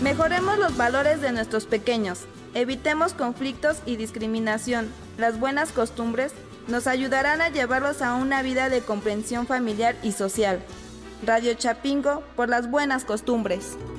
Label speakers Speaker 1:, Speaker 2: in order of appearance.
Speaker 1: Mejoremos los valores de nuestros pequeños. Evitemos conflictos y discriminación. Las buenas costumbres nos ayudarán a llevarlos a una vida de comprensión familiar y social. Radio Chapingo, por las buenas costumbres.